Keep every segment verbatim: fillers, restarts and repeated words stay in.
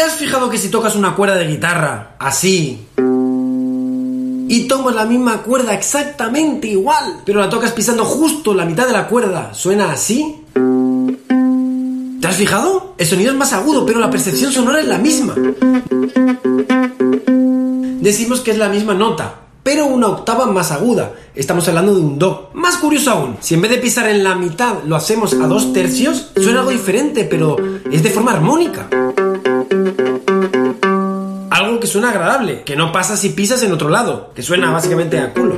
¿Te has fijado que si tocas una cuerda de guitarra, así, y tomas la misma cuerda exactamente igual, pero la tocas pisando justo la mitad de la cuerda, suena así? ¿Te has fijado? El sonido es más agudo, pero la percepción sonora es la misma. Decimos que es la misma nota, pero una octava más aguda. Estamos hablando de un do. Más curioso aún, si en vez de pisar en la mitad lo hacemos a dos tercios, suena algo diferente, pero es de forma armónica. Algo que suena agradable, que no pasa si pisas en otro lado, que suena básicamente a culo.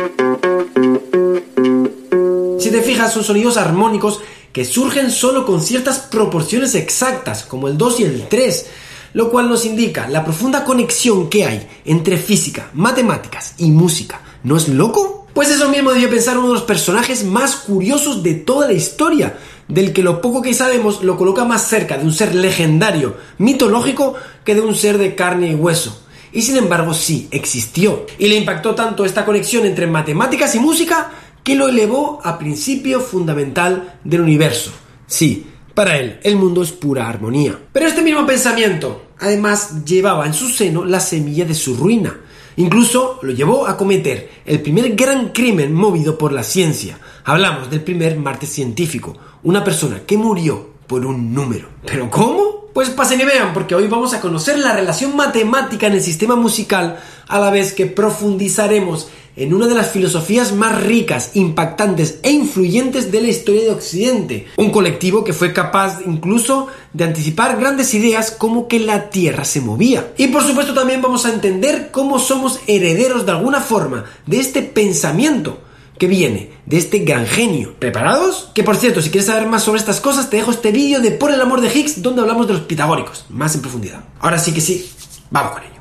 Si te fijas, son sonidos armónicos que surgen solo con ciertas proporciones exactas, como el dos y el tres, lo cual nos indica la profunda conexión que hay entre física, matemáticas y música. ¿No es loco? Pues eso mismo debió pensar uno de los personajes más curiosos de toda la historia, del que lo poco que sabemos lo coloca más cerca de un ser legendario, mitológico, que de un ser de carne y hueso. Y sin embargo sí, existió. Y le impactó tanto esta conexión entre matemáticas y música que lo elevó a principio fundamental del universo. Sí, para él, el mundo es pura armonía. Pero este mismo pensamiento, además, llevaba en su seno la semilla de su ruina. Incluso lo llevó a cometer el primer gran crimen movido por la ciencia. Hablamos del primer martes científico, una persona que murió por un número. ¿Pero cómo? Pues pasen y vean, porque hoy vamos a conocer la relación matemática en el sistema musical, a la vez que profundizaremos en una de las filosofías más ricas, impactantes e influyentes de la historia de Occidente. Un colectivo que fue capaz incluso de anticipar grandes ideas como que la Tierra se movía. Y por supuesto también vamos a entender cómo somos herederos de alguna forma de este pensamiento que viene de este gran genio. ¿Preparados? Que por cierto, si quieres saber más sobre estas cosas, te dejo este vídeo de Por el amor de Higgs, donde hablamos de los pitagóricos, más en profundidad. Ahora sí que sí, vamos con ello.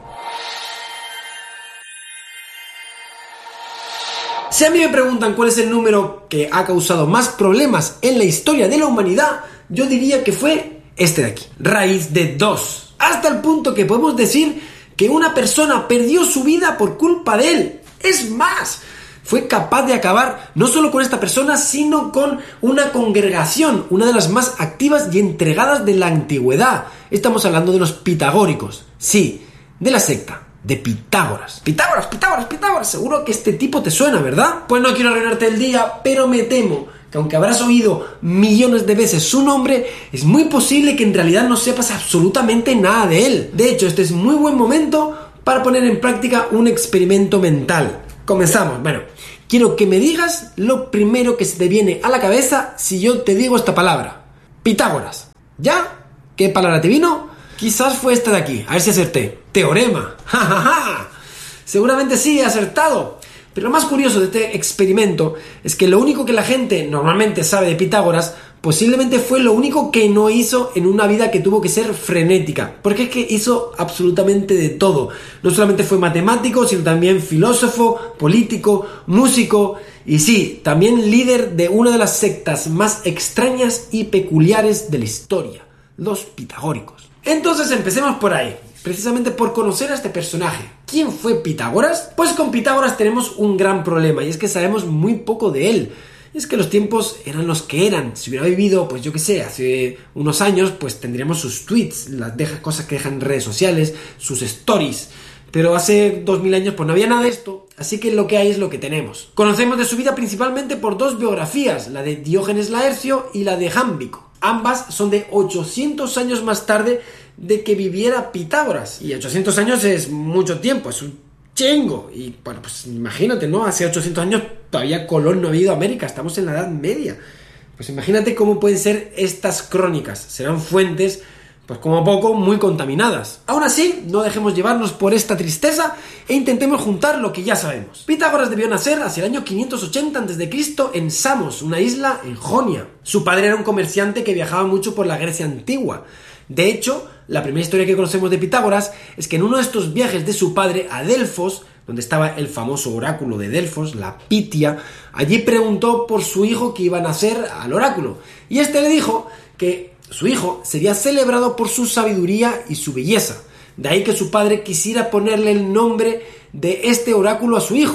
Si a mí me preguntan cuál es el número que ha causado más problemas en la historia de la humanidad, yo diría que fue este de aquí, raíz de dos. Hasta el punto que podemos decir que una persona perdió su vida por culpa de él. Es más, fue capaz de acabar no solo con esta persona, sino con una congregación, una de las más activas y entregadas de la antigüedad. Estamos hablando de los pitagóricos. Sí, de la secta de Pitágoras. Pitágoras, Pitágoras, Pitágoras. Seguro que este tipo te suena, ¿verdad? Pues no quiero arruinarte el día, pero me temo que aunque habrás oído millones de veces su nombre, es muy posible que en realidad no sepas absolutamente nada de él. De hecho, este es muy buen momento para poner en práctica un experimento mental. Comenzamos. Bueno, quiero que me digas lo primero que se te viene a la cabeza si yo te digo esta palabra. Pitágoras. ¿Ya? ¿Qué palabra te vino? Quizás fue esta de aquí. A ver si acerté. Teorema. ¡Ja, ja, ja! Seguramente sí, he acertado. Pero lo más curioso de este experimento es que lo único que la gente normalmente sabe de Pitágoras posiblemente fue lo único que no hizo en una vida que tuvo que ser frenética, porque es que hizo absolutamente de todo. No solamente fue matemático, sino también filósofo, político, músico y sí, también líder de una de las sectas más extrañas y peculiares de la historia, los pitagóricos. Entonces empecemos por ahí, precisamente por conocer a este personaje. ¿Quién fue Pitágoras? Pues con Pitágoras tenemos un gran problema, y es que sabemos muy poco de él. Es que los tiempos eran los que eran. Si hubiera vivido, pues yo qué sé, hace unos años, pues tendríamos sus tweets, las deja, cosas que dejan en redes sociales, sus stories. Pero hace dos mil años pues no había nada de esto, así que lo que hay es lo que tenemos. Conocemos de su vida principalmente por dos biografías, la de Diógenes Laercio y la de Jámblico. Ambas son de ochocientos años más tarde de que viviera Pitágoras. Y ochocientos años es mucho tiempo, es un chingo. Y bueno, pues imagínate, ¿no? Hace ochocientos años todavía Colón no había ido a América, estamos en la Edad Media. Pues imagínate cómo pueden ser estas crónicas. Serán fuentes, pues como poco, muy contaminadas. Aún así, no dejemos llevarnos por esta tristeza e intentemos juntar lo que ya sabemos. Pitágoras debió nacer hacia el año quinientos ochenta antes de Cristo en Samos, una isla en Jonia. Su padre era un comerciante que viajaba mucho por la Grecia antigua. De hecho, la primera historia que conocemos de Pitágoras es que en uno de estos viajes de su padre a Delfos, donde estaba el famoso oráculo de Delfos, la Pitia, allí preguntó por su hijo que iba a nacer al oráculo. Y este le dijo que su hijo sería celebrado por su sabiduría y su belleza. De ahí que su padre quisiera ponerle el nombre de este oráculo a su hijo,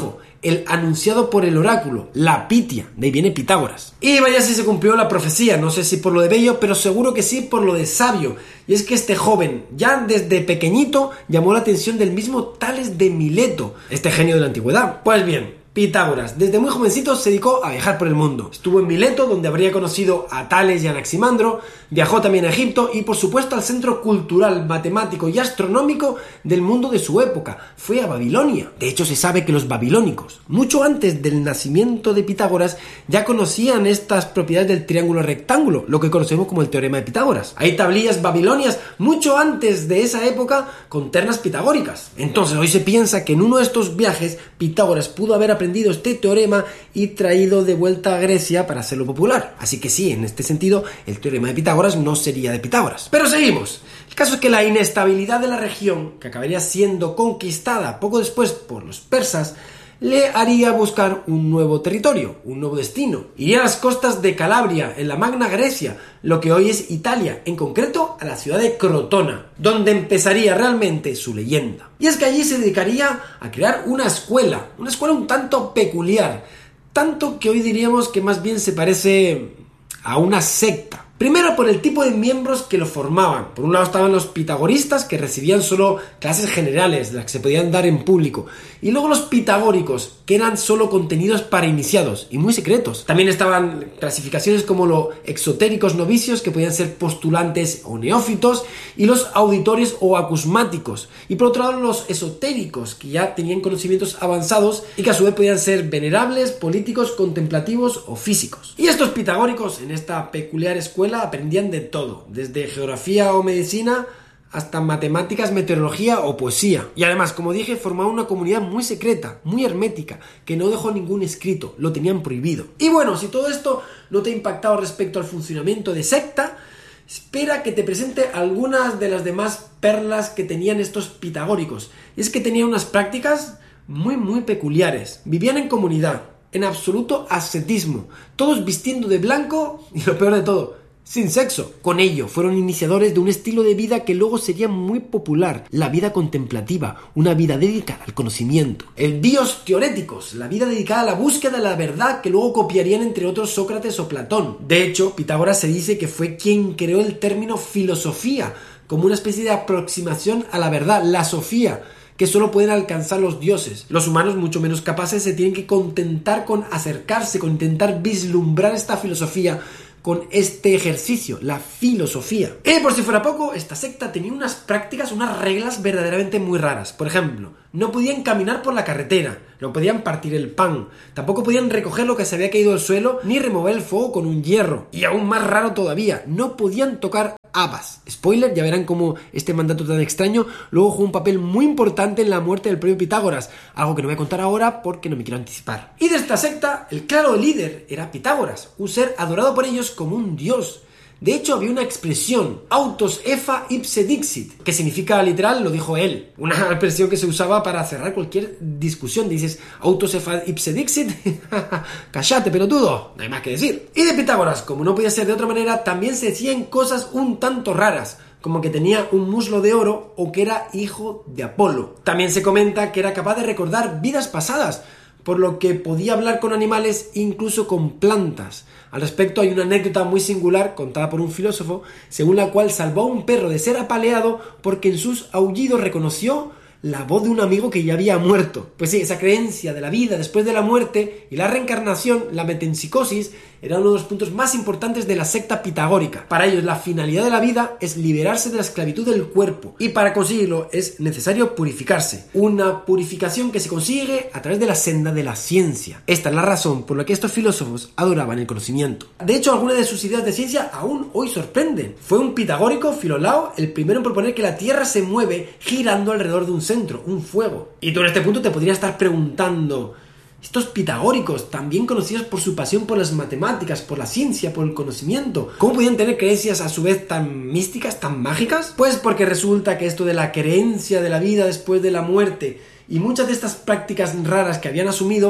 el anunciado por el oráculo, la Pitia, de ahí viene Pitágoras. Y vaya si se cumplió la profecía, no sé si por lo de bello, pero seguro que sí por lo de sabio. Y es que este joven, ya desde pequeñito, llamó la atención del mismo Tales de Mileto, este genio de la antigüedad. Pues bien, Pitágoras, desde muy jovencito se dedicó a viajar por el mundo. Estuvo en Mileto, donde habría conocido a Tales y a Anaximandro, viajó también a Egipto y por supuesto al centro cultural, matemático y astronómico del mundo de su época. Fue a Babilonia. De hecho, se sabe que los babilónicos, mucho antes del nacimiento de Pitágoras, ya conocían estas propiedades del triángulo rectángulo, lo que conocemos como el teorema de Pitágoras. Hay tablillas babilonias mucho antes de esa época con ternas pitagóricas. Entonces, hoy se piensa que en uno de estos viajes Pitágoras pudo haber aprendido aprendido este teorema y traído de vuelta a Grecia para hacerlo popular. Así que sí, en este sentido, el teorema de Pitágoras no sería de Pitágoras. Pero seguimos. El caso es que la inestabilidad de la región, que acabaría siendo conquistada poco después por los persas, le haría buscar un nuevo territorio, un nuevo destino. Iría a las costas de Calabria, en la Magna Grecia, lo que hoy es Italia, en concreto a la ciudad de Crotona, donde empezaría realmente su leyenda. Y es que allí se dedicaría a crear una escuela, una escuela un tanto peculiar, tanto que hoy diríamos que más bien se parece a una secta. Primero por el tipo de miembros que lo formaban. Por un lado estaban los pitagoristas, que recibían solo clases generales, las que se podían dar en público. Y luego los pitagóricos, que eran solo contenidos para iniciados y muy secretos. También estaban clasificaciones como los exotéricos novicios, que podían ser postulantes o neófitos, y los auditorios o acusmáticos. Y por otro lado los esotéricos, que ya tenían conocimientos avanzados y que a su vez podían ser venerables, políticos, contemplativos o físicos. Y estos pitagóricos, en esta peculiar escuela, aprendían de todo, desde geografía o medicina hasta matemáticas, meteorología o poesía. Y además, como dije, formaban una comunidad muy secreta, muy hermética, que no dejó ningún escrito, lo tenían prohibido. Y bueno, si todo esto no te ha impactado respecto al funcionamiento de secta, espera que te presente algunas de las demás perlas que tenían estos pitagóricos. Y es que tenían unas prácticas muy muy peculiares. Vivían en comunidad, en absoluto ascetismo, todos vistiendo de blanco y lo peor de todo, sin sexo. Con ello, fueron iniciadores de un estilo de vida que luego sería muy popular, la vida contemplativa, una vida dedicada al conocimiento. El bios teoréticos, la vida dedicada a la búsqueda de la verdad, que luego copiarían entre otros Sócrates o Platón. De hecho, Pitágoras se dice que fue quien creó el término filosofía, como una especie de aproximación a la verdad, la sofía, que solo pueden alcanzar los dioses. Los humanos, mucho menos capaces, se tienen que contentar con acercarse, con intentar vislumbrar esta filosofía, con este ejercicio, la filosofía. Y por si fuera poco, esta secta tenía unas prácticas, unas reglas verdaderamente muy raras. Por ejemplo, no podían caminar por la carretera, no podían partir el pan, tampoco podían recoger lo que se había caído al suelo, ni remover el fuego con un hierro. Y aún más raro todavía, no podían tocar habas. Spoiler, ya verán cómo este mandato tan extraño luego jugó un papel muy importante en la muerte del propio Pitágoras, algo que no voy a contar ahora porque no me quiero anticipar. Y de esta secta, el claro líder era Pitágoras, un ser adorado por ellos como un dios. De hecho, había una expresión, autos epha ipse dixit, que significa literal, lo dijo él. Una expresión que se usaba para cerrar cualquier discusión. Dices, autos epha ipse dixit, cállate, pelotudo, no hay más que decir. Y de Pitágoras, como no podía ser de otra manera, también se decían cosas un tanto raras, como que tenía un muslo de oro o que era hijo de Apolo. También se comenta que era capaz de recordar vidas pasadas, por lo que podía hablar con animales, incluso con plantas. Al respecto hay una anécdota muy singular contada por un filósofo, según la cual salvó a un perro de ser apaleado porque en sus aullidos reconoció la voz de un amigo que ya había muerto. Pues sí, esa creencia de la vida después de la muerte y la reencarnación, la metempsicosis, era uno de los puntos más importantes de la secta pitagórica. Para ellos, la finalidad de la vida es liberarse de la esclavitud del cuerpo, y para conseguirlo es necesario purificarse. Una purificación que se consigue a través de la senda de la ciencia. Esta es la razón por la que estos filósofos adoraban el conocimiento. De hecho, algunas de sus ideas de ciencia aún hoy sorprenden. Fue un pitagórico, Filolao, el primero en proponer que la Tierra se mueve girando alrededor de un centro, un fuego. Y tú en este punto te podrías estar preguntando, estos pitagóricos, también conocidos por su pasión por las matemáticas, por la ciencia, por el conocimiento, ¿cómo podían tener creencias a su vez tan místicas, tan mágicas? Pues porque resulta que esto de la creencia de la vida después de la muerte y muchas de estas prácticas raras que habían asumido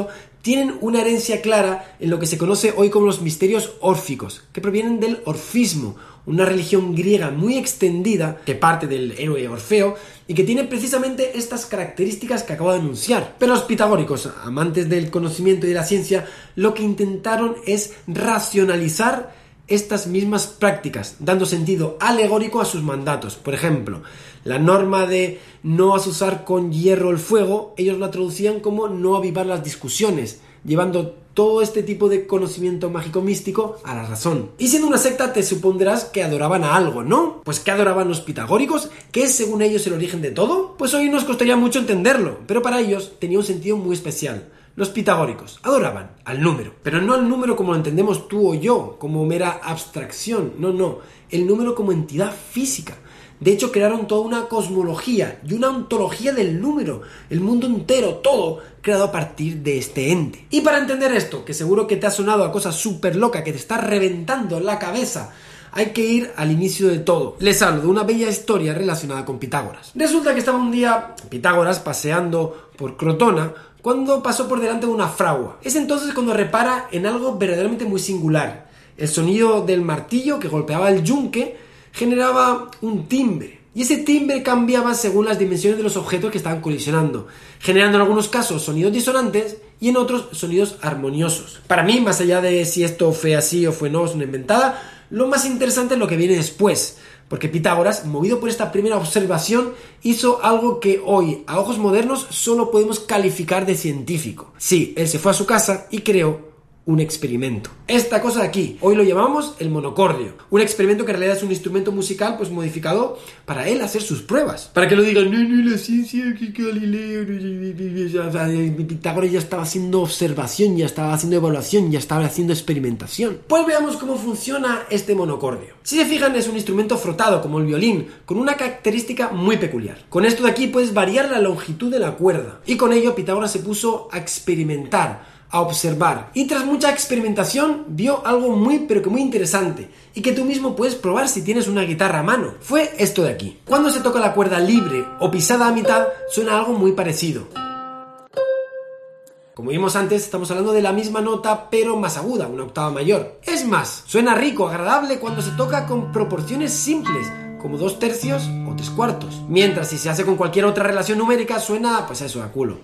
tienen una herencia clara en lo que se conoce hoy como los misterios órficos, que provienen del orfismo, una religión griega muy extendida que parte del héroe Orfeo y que tiene precisamente estas características que acabo de anunciar. Pero los pitagóricos, amantes del conocimiento y de la ciencia, lo que intentaron es racionalizar estas mismas prácticas, dando sentido alegórico a sus mandatos. Por ejemplo, la norma de no asusar con hierro el fuego, ellos la traducían como no avivar las discusiones, llevando todo este tipo de conocimiento mágico místico a la razón. Y siendo una secta te supondrás que adoraban a algo, ¿no? Pues ¿qué adoraban los pitagóricos? ¿Qué es según ellos el origen de todo? Pues hoy nos costaría mucho entenderlo, pero para ellos tenía un sentido muy especial. Los pitagóricos adoraban al número, pero no al número como lo entendemos tú o yo, como mera abstracción, no, no, el número como entidad física. De hecho, crearon toda una cosmología y una ontología del número, el mundo entero, todo creado a partir de este ente. Y para entender esto, que seguro que te ha sonado a cosa súper loca, que te está reventando la cabeza, hay que ir al inicio de todo. Les hablo de una bella historia relacionada con Pitágoras. Resulta que estaba un día Pitágoras paseando por Crotona cuando pasó por delante de una fragua. Es entonces cuando repara en algo verdaderamente muy singular. El sonido del martillo que golpeaba el yunque generaba un timbre, y ese timbre cambiaba según las dimensiones de los objetos que estaban colisionando, generando en algunos casos sonidos disonantes y en otros sonidos armoniosos. Para mí, más allá de si esto fue así o fue no, es una inventada, lo más interesante es lo que viene después, porque Pitágoras, movido por esta primera observación, hizo algo que hoy, a ojos modernos, solo podemos calificar de científico. Sí, él se fue a su casa y creó un experimento. Esta cosa de aquí, hoy lo llamamos el monocordio. Un experimento que en realidad es un instrumento musical pues modificado para él hacer sus pruebas. Para que lo digan, no, no, la ciencia, que Galileo... Pitágoras ya estaba haciendo observación, ya estaba haciendo evaluación, ya estaba haciendo experimentación. Pues veamos cómo funciona este monocordio. Si se fijan, es un instrumento frotado como el violín, con una característica muy peculiar. Con esto de aquí puedes variar la longitud de la cuerda. Y con ello Pitágoras se puso a experimentar, a observar, y tras mucha experimentación vio algo muy pero que muy interesante y que tú mismo puedes probar si tienes una guitarra a mano. Fue esto de aquí. Cuando se toca la cuerda libre o pisada a mitad suena algo muy parecido. Como vimos antes, estamos hablando de la misma nota pero más aguda, una octava mayor. Es más, suena rico, agradable cuando se toca con proporciones simples, como dos tercios o tres cuartos. Mientras si se hace con cualquier otra relación numérica suena pues eso, a culo.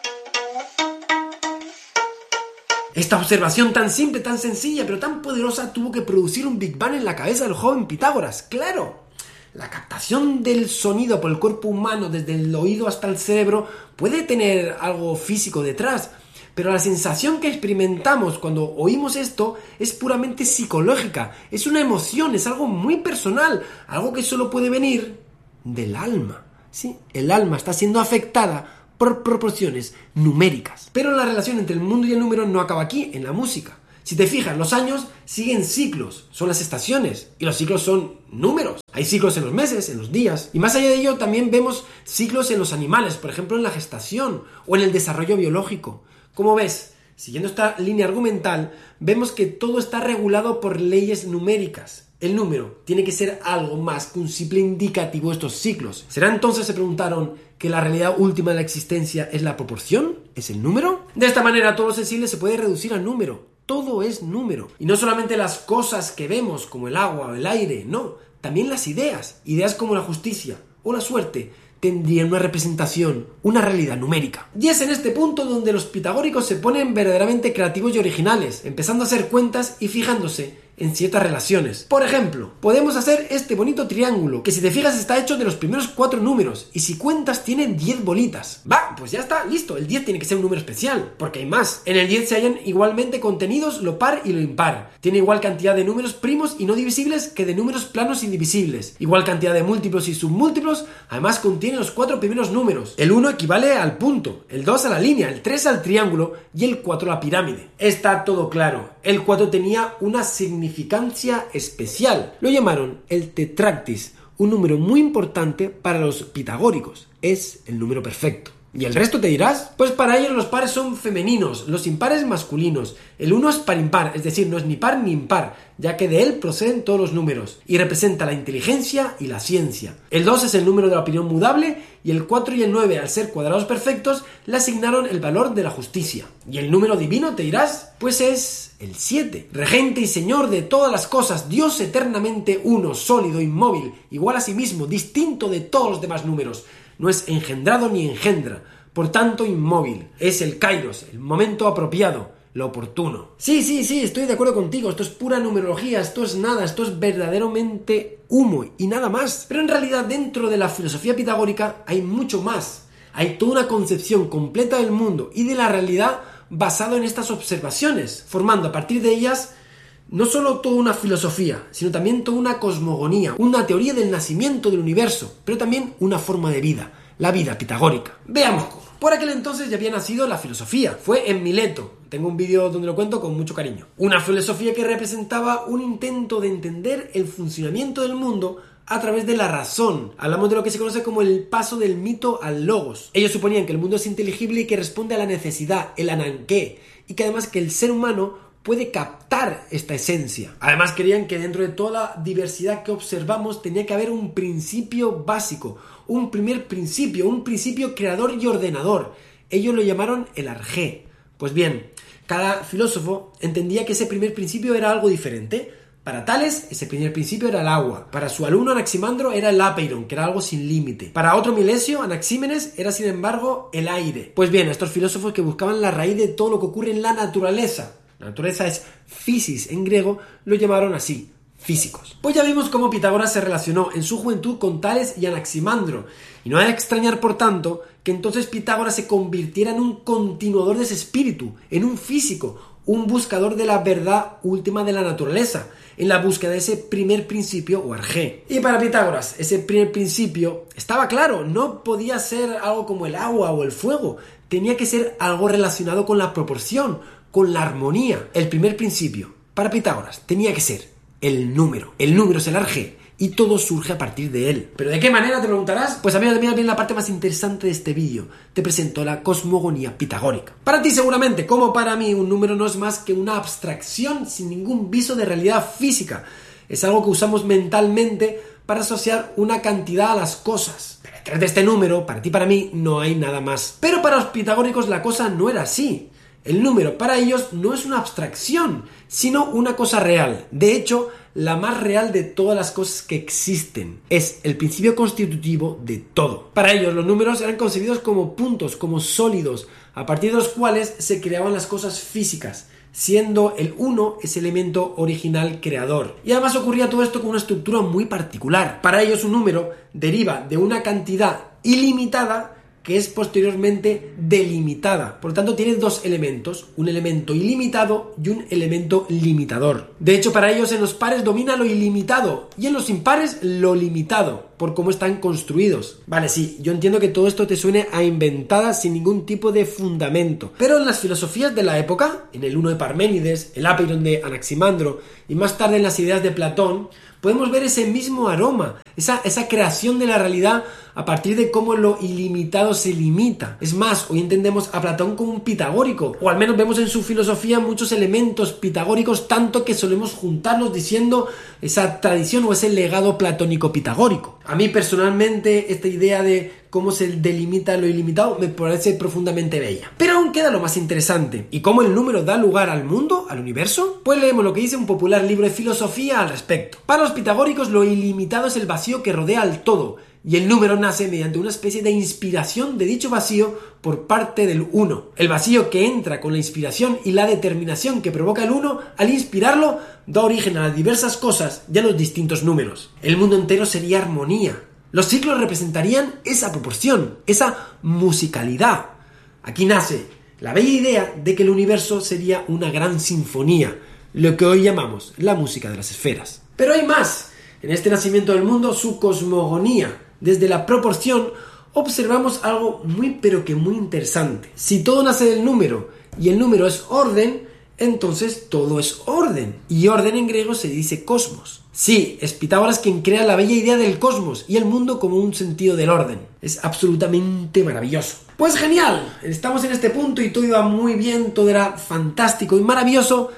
Esta observación tan simple, tan sencilla, pero tan poderosa tuvo que producir un Big Bang en la cabeza del joven Pitágoras. ¡Claro! La captación del sonido por el cuerpo humano desde el oído hasta el cerebro puede tener algo físico detrás, pero la sensación que experimentamos cuando oímos esto es puramente psicológica, es una emoción, es algo muy personal, algo que solo puede venir del alma. Sí, el alma está siendo afectada por proporciones numéricas. Pero la relación entre el mundo y el número no acaba aquí, en la música. Si te fijas, los años siguen ciclos, son las estaciones, y los ciclos son números. Hay ciclos en los meses, en los días, y más allá de ello también vemos ciclos en los animales, por ejemplo en la gestación o en el desarrollo biológico. Como ves, siguiendo esta línea argumental, vemos que todo está regulado por leyes numéricas. El número tiene que ser algo más que un simple indicativo de estos ciclos. ¿Será entonces, se preguntaron, que la realidad última de la existencia es la proporción? ¿Es el número? De esta manera todo lo sensible se puede reducir a número. Todo es número. Y no solamente las cosas que vemos, como el agua o el aire, no. También las ideas. Ideas como la justicia o la suerte tendrían una representación, una realidad numérica. Y es en este punto donde los pitagóricos se ponen verdaderamente creativos y originales, empezando a hacer cuentas y fijándose en ciertas relaciones. Por ejemplo, podemos hacer este bonito triángulo, que si te fijas está hecho de los primeros cuatro números, y si cuentas tiene diez bolitas. Va, pues ya está, listo, el diez tiene que ser un número especial, porque hay más. En el diez se hallan igualmente contenidos lo par y lo impar. Tiene igual cantidad de números primos y no divisibles que de números planos indivisibles. Igual cantidad de múltiplos y submúltiplos, además contiene los cuatro primeros números. El uno equivale al punto, el dos a la línea, el tres al triángulo y el cuatro a la pirámide. Está todo claro. El cuatro tenía una significancia especial. Lo llamaron el tetractis, un número muy importante para los pitagóricos. Es el número perfecto. ¿Y el resto te dirás? Pues para ellos los pares son femeninos, los impares masculinos. El uno es par impar, es decir, no es ni par ni impar. ya que de él proceden todos los números, y representa la inteligencia y la ciencia. El dos es el número de la opinión mudable, y el cuatro y el nueve, al ser cuadrados perfectos, le asignaron el valor de la justicia. ¿Y el número divino, te dirás? Pues es el siete. Regente y señor de todas las cosas, Dios eternamente uno, sólido, inmóvil, igual a sí mismo, distinto de todos los demás números. No es engendrado ni engendra, por tanto inmóvil. Es el kairos, el momento apropiado, lo oportuno. Sí, sí, sí, estoy de acuerdo contigo. Esto es pura numerología, esto es nada, esto es verdaderamente humo y nada más. Pero en realidad dentro de la filosofía pitagórica hay mucho más. Hay toda una concepción completa del mundo y de la realidad basado en estas observaciones, formando a partir de ellas no solo toda una filosofía, sino también toda una cosmogonía, una teoría del nacimiento del universo, pero también una forma de vida, la vida pitagórica. Veamos cómo. Por aquel entonces ya había nacido la filosofía, fue en Mileto. Tengo un vídeo donde lo cuento con mucho cariño. Una filosofía que representaba un intento de entender el funcionamiento del mundo a través de la razón. Hablamos de lo que se conoce como el paso del mito al logos. Ellos suponían que el mundo es inteligible y que responde a la necesidad, el ananqué, y que además que el ser humano puede captar esta esencia. Además creían que dentro de toda la diversidad que observamos tenía que haber un principio básico, un primer principio, un principio creador y ordenador. Ellos lo llamaron el arjé. Pues bien, cada filósofo entendía que ese primer principio era algo diferente. Para Tales, ese primer principio era el agua. Para su alumno Anaximandro era el apeiron, que era algo sin límite. Para otro Milesio, Anaxímenes, era sin embargo el aire. Pues bien, estos filósofos que buscaban la raíz de todo lo que ocurre en la naturaleza, la naturaleza es physis en griego, lo llamaron así, físicos. Pues ya vimos cómo Pitágoras se relacionó en su juventud con Tales y Anaximandro, y no hay que extrañar por tanto que entonces Pitágoras se convirtiera en un continuador de ese espíritu, en un físico, un buscador de la verdad última de la naturaleza, en la búsqueda de ese primer principio o arjé. Y para Pitágoras, ese primer principio estaba claro, no podía ser algo como el agua o el fuego, tenía que ser algo relacionado con la proporción, con la armonía. El primer principio, para Pitágoras, tenía que ser el número. El número es el arjé y todo surge a partir de él. ¿Pero de qué manera, te preguntarás? Pues a mí me viene la parte más interesante de este vídeo. Te presento la cosmogonía pitagórica. Para ti seguramente, como para mí, un número no es más que una abstracción sin ningún viso de realidad física. Es algo que usamos mentalmente para asociar una cantidad a las cosas. Pero detrás de este número, para ti y para mí, no hay nada más. Pero para los pitagóricos la cosa no era así. El número para ellos no es una abstracción, sino una cosa real. De hecho, la más real de todas las cosas que existen. Es el principio constitutivo de todo. Para ellos, los números eran concebidos como puntos, como sólidos, a partir de los cuales se creaban las cosas físicas, siendo el uno ese elemento original creador. Y además ocurría todo esto con una estructura muy particular. Para ellos, un número deriva de una cantidad ilimitada que es posteriormente delimitada. Por lo tanto, tiene dos elementos, un elemento ilimitado y un elemento limitador. De hecho, para ellos en los pares domina lo ilimitado y en los impares lo limitado, por cómo están construidos. Vale, sí, yo entiendo que todo esto te suene a inventada sin ningún tipo de fundamento, pero en las filosofías de la época, en el uno de Parménides, el apeiron de Anaximandro y más tarde en las ideas de Platón, podemos ver ese mismo aroma, esa, esa creación de la realidad a partir de cómo lo ilimitado se limita. Es más, hoy entendemos a Platón como un pitagórico, o al menos vemos en su filosofía muchos elementos pitagóricos, tanto que solemos juntarlos diciendo esa tradición o ese legado platónico pitagórico. A mí personalmente esta idea de cómo se delimita lo ilimitado me parece profundamente bella. Pero aún queda lo más interesante. ¿Y cómo el número da lugar al mundo, al universo? Pues leemos lo que dice un popular libro de filosofía al respecto. Para los pitagóricos lo ilimitado es el vacío que rodea al todo, y el número nace mediante una especie de inspiración de dicho vacío por parte del uno. El vacío que entra con la inspiración y la determinación que provoca el uno, al inspirarlo, da origen a las diversas cosas y a los distintos números. El mundo entero sería armonía. Los ciclos representarían esa proporción, esa musicalidad. Aquí nace la bella idea de que el universo sería una gran sinfonía, lo que hoy llamamos la música de las esferas. Pero hay más. En este nacimiento del mundo, su cosmogonía. Desde la proporción observamos algo muy pero que muy interesante. Si todo nace del número y el número es orden, entonces todo es orden. Y orden en griego se dice cosmos. Sí, es Pitágoras quien crea la bella idea del cosmos y el mundo como un sentido del orden. Es absolutamente maravilloso. Pues genial, estamos en este punto y todo iba muy bien, todo era fantástico y maravilloso,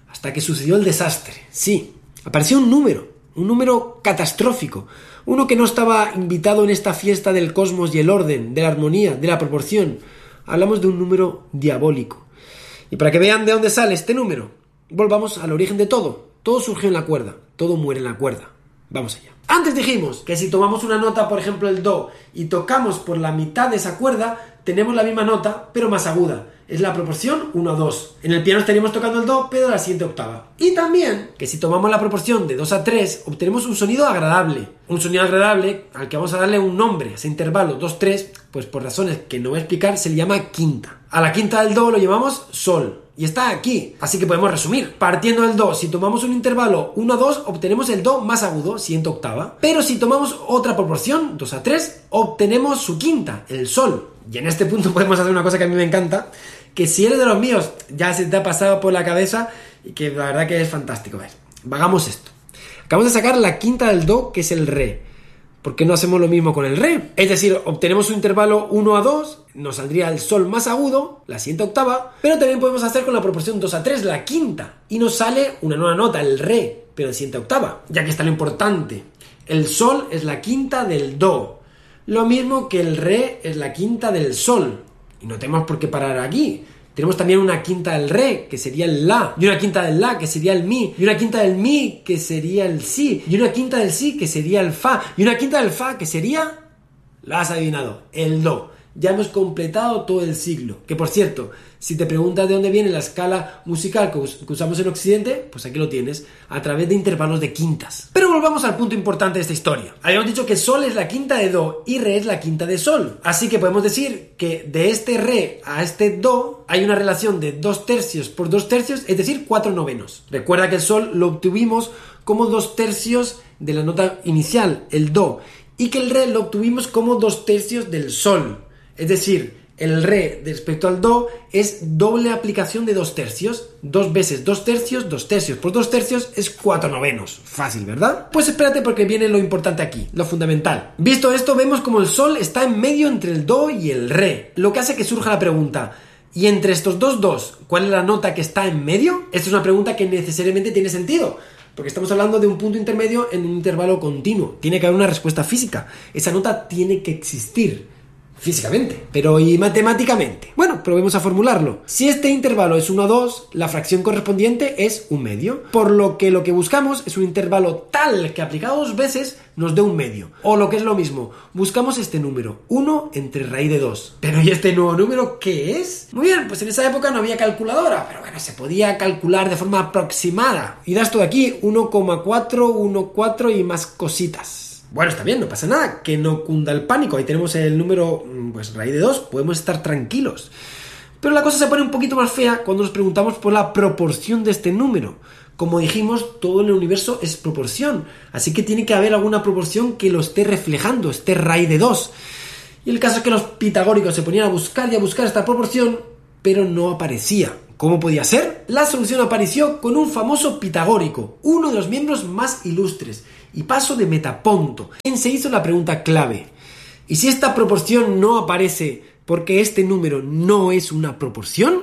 hasta que sucedió el desastre. Sí, apareció un número, un número catastrófico, uno que no estaba invitado en esta fiesta del cosmos y el orden, de la armonía, de la proporción. Hablamos de un número diabólico. Y para que vean de dónde sale este número, volvamos al origen de todo. Todo surgió en la cuerda, todo muere en la cuerda. Vamos allá. Antes dijimos que si tomamos una nota, por ejemplo el do, y tocamos por la mitad de esa cuerda, tenemos la misma nota, pero más aguda. Es la proporción uno a dos. En el piano estaríamos tocando el do, pero a la siguiente octava. Y también que si tomamos la proporción de dos a tres, obtenemos un sonido agradable. Un sonido agradable al que vamos a darle un nombre. Ese intervalo dos tres, pues por razones que no voy a explicar, se le llama quinta. A la quinta del do lo llamamos sol. Y está aquí, así que podemos resumir. Partiendo del do, si tomamos un intervalo uno a dos, obtenemos el do más agudo, siguiente octava. Pero si tomamos otra proporción, dos a tres, obtenemos su quinta, el sol. Y en este punto podemos hacer una cosa que a mí me encanta, que si eres de los míos, ya se te ha pasado por la cabeza y que la verdad que es fantástico. A ver, hagamos esto. Acabamos de sacar la quinta del do, que es el re. ¿Por qué no hacemos lo mismo con el re? Es decir, obtenemos un intervalo uno a dos, nos saldría el sol más agudo, la siguiente octava, pero también podemos hacer con la proporción dos a tres, la quinta, y nos sale una nueva nota, el re, pero en siguiente octava, ya que está lo importante. El sol es la quinta del do, lo mismo que el re es la quinta del sol, y no tenemos por qué parar aquí. Tenemos también una quinta del re, que sería el la, y una quinta del la, que sería el mi, y una quinta del mi, que sería el si, y una quinta del si, que sería el fa, y una quinta del fa, que sería, la has adivinado, el do. Ya hemos completado todo el siglo. Que por cierto, si te preguntas de dónde viene la escala musical que, us- que usamos en Occidente, pues aquí lo tienes, a través de intervalos de quintas. Pero volvamos al punto importante de esta historia. Habíamos dicho que sol es la quinta de do y re es la quinta de sol. Así que podemos decir que de este re a este do hay una relación de dos tercios por dos tercios, es decir, cuatro novenos. Recuerda que el sol lo obtuvimos como dos tercios de la nota inicial, el do, y que el re lo obtuvimos como dos tercios del sol. Es decir, el re respecto al do es doble aplicación de dos tercios. Dos veces dos tercios, dos tercios por dos tercios es cuatro novenos. Fácil, ¿verdad? Pues espérate porque viene lo importante aquí, lo fundamental. Visto esto, vemos como el sol está en medio entre el do y el re. Lo que hace que surja la pregunta, ¿y entre estos dos dos, cuál es la nota que está en medio? Esta es una pregunta que necesariamente tiene sentido, porque estamos hablando de un punto intermedio en un intervalo continuo. Tiene que haber una respuesta física. Esa nota tiene que existir físicamente, pero ¿y matemáticamente? Bueno, probemos a formularlo. Si este intervalo es uno a dos, la fracción correspondiente es un medio, por lo que lo que buscamos es un intervalo tal que aplicado dos veces nos dé un medio. O lo que es lo mismo, buscamos este número, uno entre raíz de dos. Pero ¿y este nuevo número qué es? Muy bien, pues en esa época no había calculadora, pero bueno, se podía calcular de forma aproximada. Y das todo aquí, uno coma cuatro, uno coma cuatro y más cositas. Bueno, está bien, no pasa nada, que no cunda el pánico. Ahí tenemos el número, pues raíz de dos, podemos estar tranquilos. Pero la cosa se pone un poquito más fea cuando nos preguntamos por la proporción de este número. Como dijimos, todo en el universo es proporción, así que tiene que haber alguna proporción que lo esté reflejando, esté raíz de dos. Y el caso es que los pitagóricos se ponían a buscar y a buscar esta proporción, pero no aparecía. ¿Cómo podía ser? La solución apareció con un famoso pitagórico, uno de los miembros más ilustres, Hipaso de Metaponto, quien se hizo la pregunta clave: ¿y si esta proporción no aparece porque este número no es una proporción?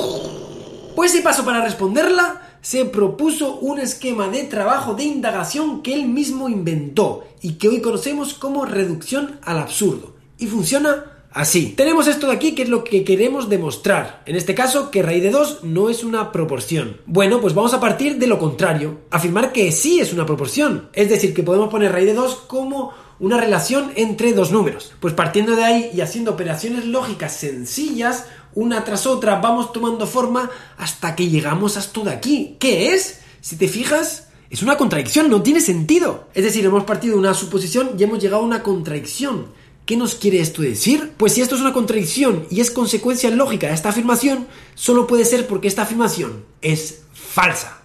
Pues Hipaso, para responderla, se propuso un esquema de trabajo de indagación que él mismo inventó y que hoy conocemos como reducción al absurdo. Y funciona así. Tenemos esto de aquí, que es lo que queremos demostrar. En este caso, que raíz de dos no es una proporción. Bueno, pues vamos a partir de lo contrario. Afirmar que sí es una proporción. Es decir, que podemos poner raíz de dos como una relación entre dos números. Pues partiendo de ahí y haciendo operaciones lógicas sencillas, una tras otra, vamos tomando forma hasta que llegamos a esto de aquí. ¿Qué es? Si te fijas, es una contradicción, no tiene sentido. Es decir, hemos partido de una suposición y hemos llegado a una contradicción. ¿Qué nos quiere esto decir? Pues si esto es una contradicción y es consecuencia lógica de esta afirmación, solo puede ser porque esta afirmación es falsa.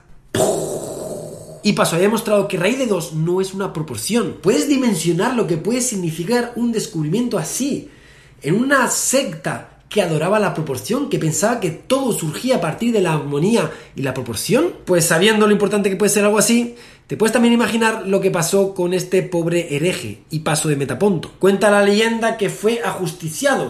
Hipaso había demostrado que raíz de dos no es una proporción. ¿Puedes dimensionar lo que puede significar un descubrimiento así? En una secta que adoraba la proporción, que pensaba que todo surgía a partir de la armonía y la proporción, pues sabiendo lo importante que puede ser algo así, te puedes también imaginar lo que pasó con este pobre hereje, Hipaso de Metaponto. Cuenta la leyenda que fue ajusticiado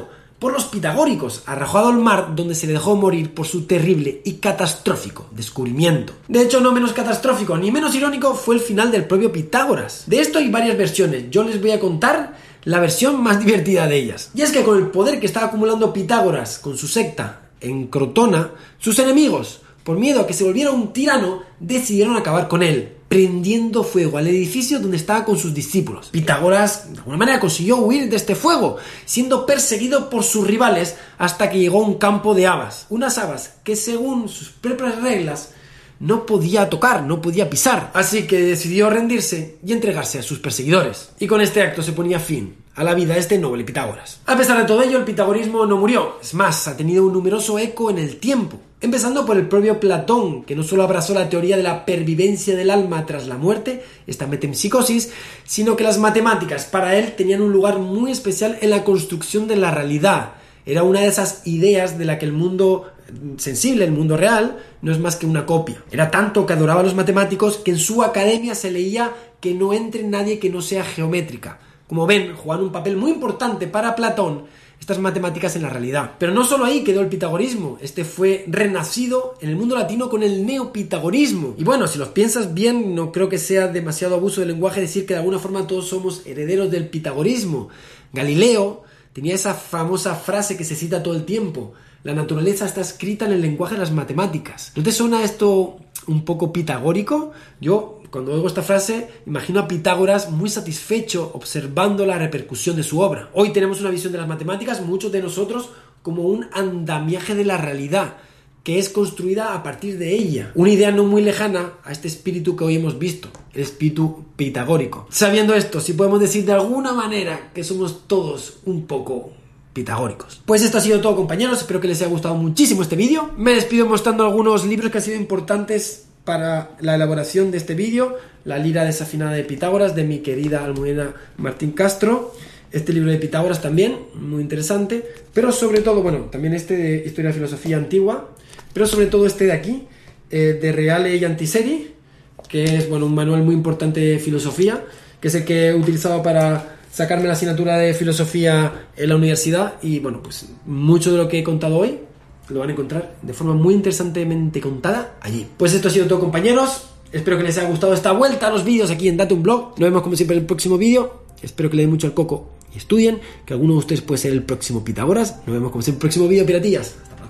por los pitagóricos, arrojado al mar donde se le dejó morir por su terrible y catastrófico descubrimiento. De hecho, no menos catastrófico ni menos irónico fue el final del propio Pitágoras. De esto hay varias versiones, yo les voy a contar la versión más divertida de ellas. Y es que con el poder que estaba acumulando Pitágoras con su secta en Crotona, sus enemigos, por miedo a que se volviera un tirano, decidieron acabar con él, prendiendo fuego al edificio donde estaba con sus discípulos. Pitágoras, de alguna manera, consiguió huir de este fuego, siendo perseguido por sus rivales hasta que llegó a un campo de habas. Unas habas que, según sus propias reglas, no podía tocar, no podía pisar. Así que decidió rendirse y entregarse a sus perseguidores. Y con este acto se ponía fin a la vida de este noble Pitágoras. A pesar de todo ello, el pitagorismo no murió. Es más, ha tenido un numeroso eco en el tiempo. Empezando por el propio Platón, que no solo abrazó la teoría de la pervivencia del alma tras la muerte, esta metempsicosis, sino que las matemáticas para él tenían un lugar muy especial en la construcción de la realidad. Era una de esas ideas de la que el mundo sensible, el mundo real, no es más que una copia. Era tanto que adoraba a los matemáticos que en su academia se leía que no entre nadie que no sea geométrica. Como ven, jugaban un papel muy importante para Platón estas matemáticas en la realidad. Pero no solo ahí quedó el pitagorismo, este fue renacido en el mundo latino con el neopitagorismo. Y bueno, si los piensas bien, no creo que sea demasiado abuso del lenguaje decir que de alguna forma todos somos herederos del pitagorismo. Galileo tenía esa famosa frase que se cita todo el tiempo: la naturaleza está escrita en el lenguaje de las matemáticas. ¿No te suena esto un poco pitagórico? Yo, cuando oigo esta frase, imagino a Pitágoras muy satisfecho observando la repercusión de su obra. Hoy tenemos una visión de las matemáticas, muchos de nosotros, como un andamiaje de la realidad, que es construida a partir de ella. Una idea no muy lejana a este espíritu que hoy hemos visto, el espíritu pitagórico. Sabiendo esto, si podemos decir de alguna manera que somos todos un poco pitagóricos. Pues esto ha sido todo, compañeros, espero que les haya gustado muchísimo este vídeo. Me despido mostrando algunos libros que han sido importantes para la elaboración de este vídeo: La lira desafinada de Pitágoras, de mi querida almudena Martín Castro, este libro de Pitágoras también, muy interesante, pero sobre todo, bueno, también este de Historia de Filosofía Antigua, pero sobre todo este de aquí, eh, de Reale y Antiseri, que es, bueno, un manual muy importante de filosofía, que es el que he utilizado para sacarme la asignatura de filosofía en la universidad. Y bueno, pues mucho de lo que he contado hoy lo van a encontrar de forma muy interesantemente contada allí. Pues esto ha sido todo, compañeros. Espero que les haya gustado esta vuelta a los vídeos aquí en Date un Blog. Nos vemos como siempre en el próximo vídeo. Espero que le den mucho al coco y estudien, que alguno de ustedes puede ser el próximo Pitágoras. Nos vemos como siempre en el próximo vídeo, piratillas. Hasta